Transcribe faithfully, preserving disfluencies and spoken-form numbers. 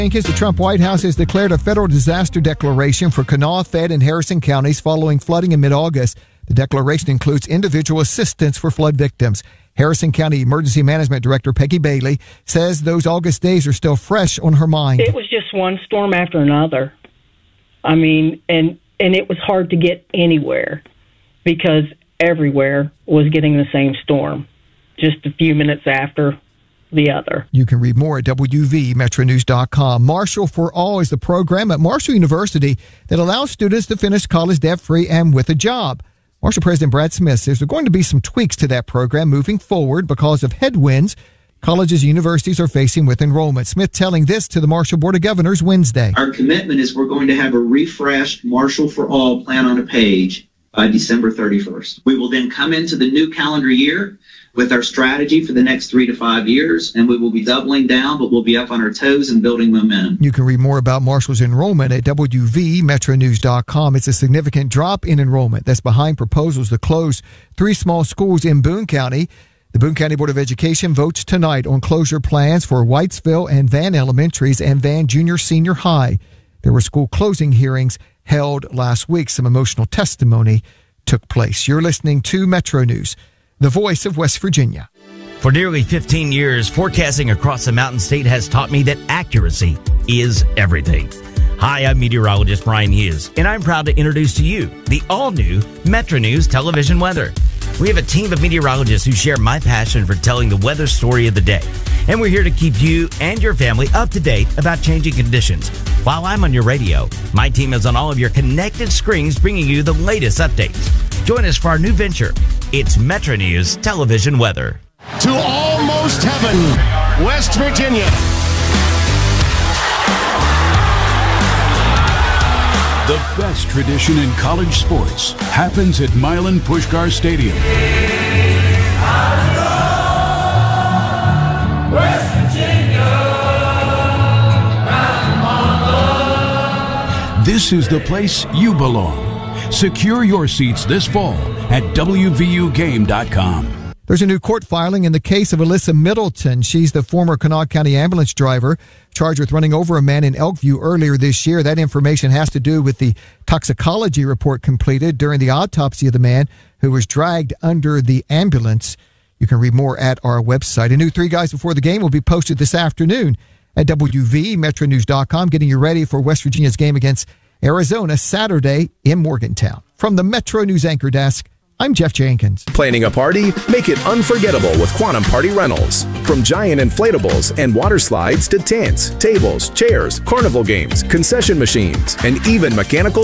Jenkins, the Trump White House has declared a federal disaster declaration for Kanawha, Fayette, and Harrison counties following flooding in mid-August. The declaration includes individual assistance for flood victims. Harrison County Emergency Management Director Peggy Bailey says those August days are still fresh on her mind. It was just one storm after another. I mean, and, and it was hard to get anywhere because everywhere was getting the same storm just a few minutes after the other. You can read more at W V Metro News dot com. Marshall for All is the program at Marshall University that allows students to finish college debt-free and with a job. Marshall President Brad Smith says there are going to be some tweaks to that program moving forward because of headwinds colleges and universities are facing with enrollment. Smith telling this to the Marshall Board of Governors Wednesday. Our commitment is we're going to have a refreshed Marshall for All plan on a page by December thirty-first. We will then come into the new calendar year with our strategy for the next three to five years, and we will be doubling down, but we'll be up on our toes and building momentum. You can read more about Marshall's enrollment at W V Metro News dot com. It's a significant drop in enrollment that's behind proposals to close three small schools in Boone County. The Boone County Board of Education votes tonight on closure plans for Whitesville and Van Elementaries and Van Junior Senior High. There were school closing hearings held last week. Some emotional testimony took place. You're listening to Metro News, the voice of West Virginia. For nearly fifteen years, forecasting across the Mountain State has taught me that accuracy is everything. Hi, I'm meteorologist Brian Hughes, and I'm proud to introduce to you the all-new Metro News television weather. We have a team of meteorologists who share my passion for telling the weather story of the day. And we're here to keep you and your family up to date about changing conditions. While I'm on your radio, my team is on all of your connected screens bringing you the latest updates. Join us for our new venture. It's Metro News Television Weather. To almost heaven, West Virginia. The best tradition in college sports happens at Milan Puskar Stadium. West Virginia, This is the place you belong. Secure your seats this fall at W V U game dot com. There's a new court filing in the case of Alyssa Middleton. She's the former Kanawha County ambulance driver charged with running over a man in Elkview earlier this year. That information has to do with the toxicology report completed during the autopsy of the man who was dragged under the ambulance. You can read more at our website. A new Three Guys Before the Game will be posted this afternoon at W V Metro News dot com, getting you ready for West Virginia's game against Arizona Saturday in Morgantown. From the Metro News Anchor Desk, I'm Jeff Jenkins. Planning a party? Make it unforgettable with Quantum Party Rentals. From giant inflatables and water slides to tents, tables, chairs, carnival games, concession machines, and even mechanical